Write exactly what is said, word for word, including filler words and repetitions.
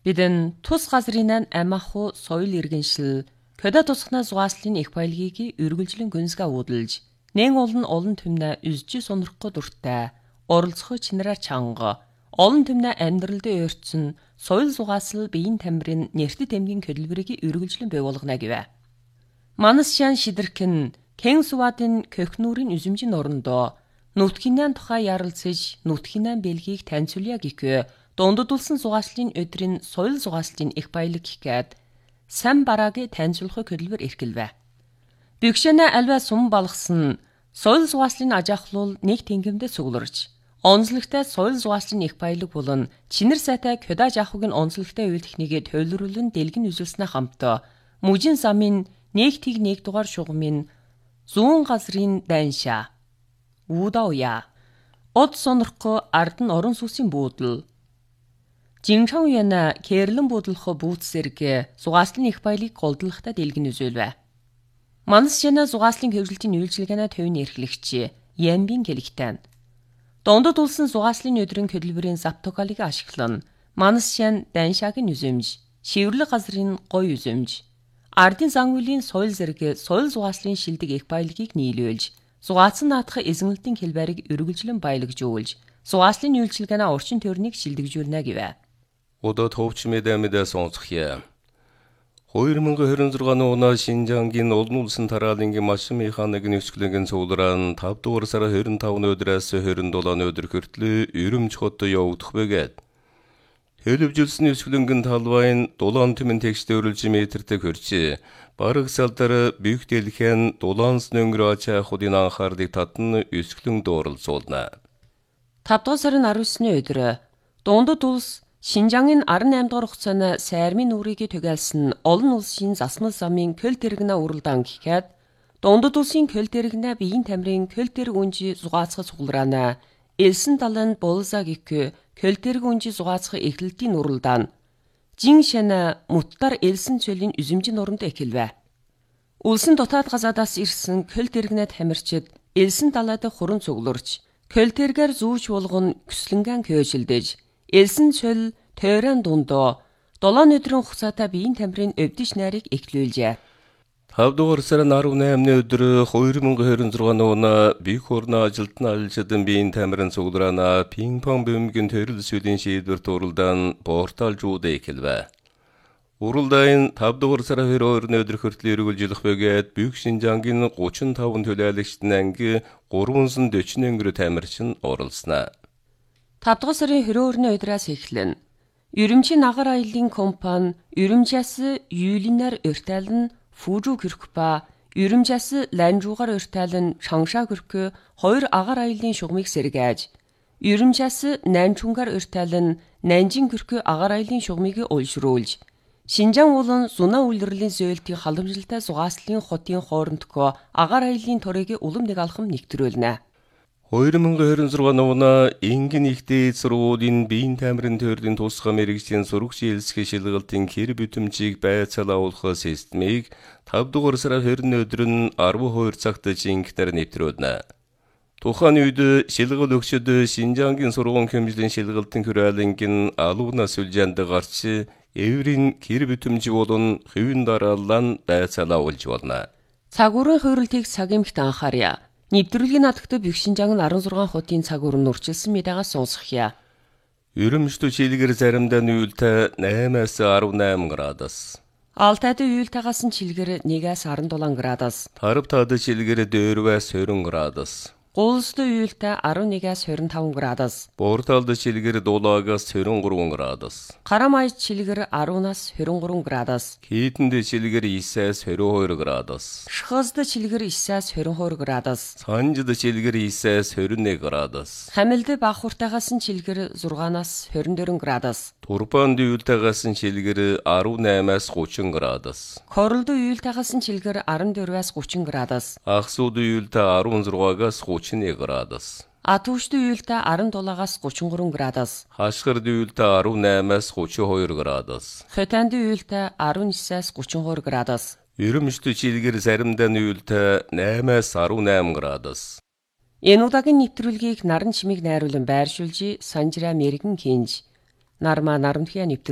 Бидэн тус газрынын амаху соёл иргэншил көдө тусгана зугааслын их баялгийг үргэлжлэн гүнсгэ уудалж нэн олон олон түмнэ үзжи сонирхгүй дуртай оролцох чинараар чанга олон түмнэ амьдралд өөрчсөн соёл зугаасл биеийн тамирын нэртэд эмгийн хөдөлмөрийг үргэлжлэн бий болгоно гэвэ. Манас шан шидэрхэн хэн сувадын көхнүүрийн үзэмжин орондоо нүтхинэн тухай ярилцаж нүтхинэн бэлгийг таньцуулъя гэхээ дунддулсан зугааслын өдрийн соёл зугааслын их баялаг гэхэд сан бараагийн таньцуулах хөдөлмөр эрхэлвэ. Бэгшэнэ альва сум балгасан соёл зугааслын ажаахлуул нэг тэнгэмдээ цугларч онцлогтой соёл зугааслын их баялаг болон чинэр сайтай көдаж ахугийн онцлогтой үйл техникийг төлөвлөрүүлэн дэлгэн үзүүлснэ хамтаа мужин замын нэг тэг нэг дугаар шугамын зүүн газрын дайншаа уудауя од сонорхгүй ард нь орон сүсийн буудал Жинчонгяна Кэрлэн буудлах бүүцсэргэ зугааслын их баялыг голдлохтой дэлгэн үзүүлвэ. Манас шана зугааслын хөвгөлтийн үйлчилгээний төвийн эрхлэгч Янбин гэлэгтэн. Дондод улсын зугааслын өдрийн хөдөлмөрийн завтокалыг ашиглан Манас шан даншаагийн үзэмж, шивэрлэг газрын гой үзэмж, ардын зан үйлийн соёл зэрэг соёл зугааслын шилдэг их баялагийг нийлүүлж, зугаацсан наадах эзэмлэлтийн хэлбэрийг үргэлжлэн баялагжуулж, зугааслын үйлчилгээний орчин төрнийг шилдэгжүүлнэ гэвэ. Удаа төвч мэдэмэдэ сонсхия. хоёр мың двадцать шесть оны Шинжангийн олон улсын тараалангийн машин механикийн өсгөлөнгийн цуглараан тав дугаар сарын двадцать пет өдрөөс двадцать seven өдөр хүртэл Өрөмж хотод явагдах бэгээд. Төлөвжүүлсэн өсгөлөнгийн талбайн дулаан түмэн текстөрүүлж метртэй хөрчи. Бараг салдар büyük дэлхэн дулаанс нөнгөр ачаа худын анхаарлыг татан өсгөлөнд оролцуулна. тав дугаар сарын nineteen өдөр дундад улс Шинжангийн eighty-eight дугаар хугацааны сайрмын нүрийг түгээлсэн олон улсын засмал замын көл тэрэгнэ уралдаан гэхэд дундад улсын көл тэрэгнэ биеийн тамирын көл тэрэг үнжи зугаацах цуглараана элсэн далан болза гэх көл тэрэг үнжи зугаацах эхлэлтийн уралдаан жин шана муттар элсэн цөлийн үзэмжин оронд эхэлвэ. Улсын дотоод газадаас ирсэн көл тэрэгнэ тамирчид элсэн далаад хуран цугларч көл тэрэгээр зүүж болгон көслөнгөн көөжилдэж элсэн цөл тойрон дундоо долоон өдрийн хугацаатай биеийн тамирын өвдөж найрыг эхлүүлжээ. тав дугаар сарын eighty-eight өдөр two thousand twenty-six оны бих орны ажилтны алжидын биеийн тамирын цуглараана пинг-понг бөмбөгийн төрөл сүлийн шийдвэрт уралдаан порталжууд эхэлвэ. Уралдаан тав дугаар сарын twenty-two өдөр хүртэл үргэлжлэх бэгээд Büyük Шинжангийн thirty-five төлөөлөгчдийн анги three hundred forty тамирчин оролцсона. тав дугаар сарын twenty-two өдрөөс эхлэн Өрөмжийн агаар аялын компани Өрөмжээс Юлинаар өртөөлн Фужу Кюркпа Өрөмжээс Ланжуугаар өртөөлн Чангша Кюрк хоёр агаар аялын шугамыг сэргээж Өрөмжээс Нанчунгаар өртөөлн Нанжин Кюрк агаар аялын шугамыг уйлшруулж Шинжаан улан зуна үйлрлийн зөөлтийн халамжилтай зугааслын хотын хоорондко агаар аялын торыг улам нэг алхам нэгтрүүлнэ. two thousand twenty-six оны энгийн ихтэй сургуулийн биеийн тамирын төрлийн тусгай мэрэгжлийн сурагч хэлсгийн шилгалтын хэр бүтэмжийг байцаалаа уулах системийг five дугаар сарын twenty өдөр нь twelve цагт жинхэнээр нэвтрүүлнэ. Тухайн үед шилгэл өгчөд Шинжангийн сургууль хэмжээний шилгалтын хүрээлэнгийн алуунаас үлжээнд гарч эврийн хэр бүтэмж болон хэвэн дараалан байцаалаа уулж болно. Цагуурын хуурилтыг цагимхт анхаарья. Нэвтрүүлгийн надагт Büyük Шинжангийн sixteen хотын цагуурын урчилсан мэдээгээ сонсхийа. Өрөмжтө чилгэр заримдаа нүүлтэй eight-аас eighty-eight градус. Алтайд үйлтагаас нь чилгэр one-аас seventy-seven градус. Тарвтад чилгэр four-аас twenty градус. Гуулсд үйлтэй eleven-аас twenty-five градус. Порталд чилгэр дулаагаас twenty-three градус. Карамайд чилгэр ten-аас twenty-three градус. Хийтэнд чилгэр nine-аас twenty-two градус. Шхазд чилгэр nine-аас twenty-two градус. Санжид чилгэр nine-аас twenty-one градус. Хамилд бахуртагаас нь чилгэр six-аас twenty-four градус. Турпанд үйлтагаас нь чилгэр eighty-eight-аас thirty градус. Королд үйлтагаас нь чилгэр twelve-аас thirty градус. Ахсууд үйлтэ sixteen-аас thirty-one градус. Атушд үйлдэ seventy-seven-аас thirty-three градус. Хашгирд үйлдэ eighty-eight-аас thirty-two градус. Хотанд үйлдэ nineteen-аас thirty-three градус. Өрөмжт чилгэр заримдаа үйлдэ eight-аас eighty-eight градус. Энэ удаагийн нэвтрүүлгийг наран чимийг найруулан байршуулж Санжира Мэргэн Кинж нарма нарамтхиа